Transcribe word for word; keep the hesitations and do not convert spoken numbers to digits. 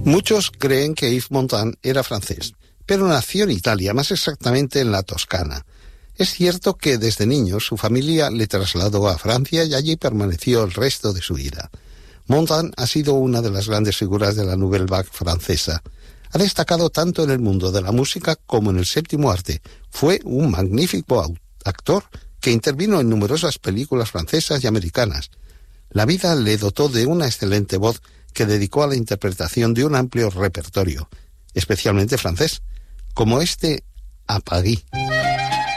Muchos creen que Yves Montand era francés, pero nació en Italia, más exactamente en la Toscana. Es cierto que desde niño su familia le trasladó a Francia y allí permaneció el resto de su vida. Montand ha sido una de las grandes figuras de la Nouvelle Vague francesa. Ha destacado tanto en el mundo de la música como en el séptimo arte. Fue un magnífico actor que intervino en numerosas películas francesas y americanas. La vida le dotó de una excelente voz que dedicó a la interpretación de un amplio repertorio, especialmente francés, como este A Paris.